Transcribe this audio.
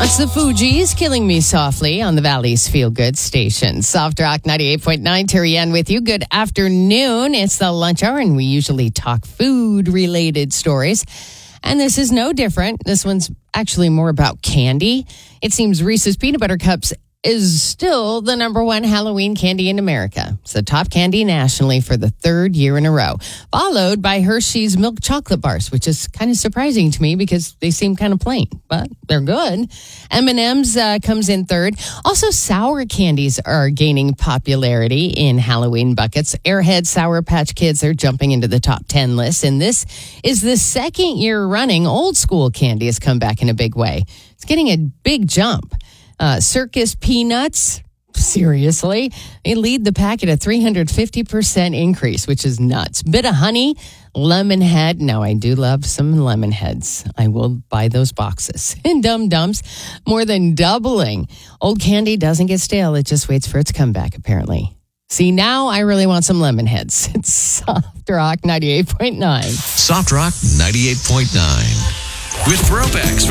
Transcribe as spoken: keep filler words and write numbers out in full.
It's the Fugees, Killing Me Softly on the Valley's Feel Good station. Soft Rock ninety-eight point nine, Terry Ann with you. Good afternoon. It's the lunch hour, and we usually talk food-related stories. And this is no different. This one's actually more about candy. It seems Reese's Peanut Butter Cups is still the number one Halloween candy in America. It's the top candy nationally for the third year in a row, followed by Hershey's milk chocolate bars, which is kind of surprising to me because they seem kind of plain, but they're good. M and M's uh, comes in third. Also, sour candies are gaining popularity in Halloween buckets. Airhead, Sour Patch Kids are jumping into the top ten list, and this is the second year running old school candy has come back in a big way. It's getting a big jump. Uh, Circus Peanuts, seriously, they lead the pack at a three hundred fifty percent increase, which is nuts. Bit of Honey, Lemonhead. Now, I do love some Lemonheads. I will buy those boxes. And Dum Dums, more than doubling. Old candy doesn't get stale. It just waits for its comeback, apparently. See, now I really want some Lemonheads. It's Soft Rock ninety-eight point nine. Soft Rock ninety-eight point nine. With throwbacks from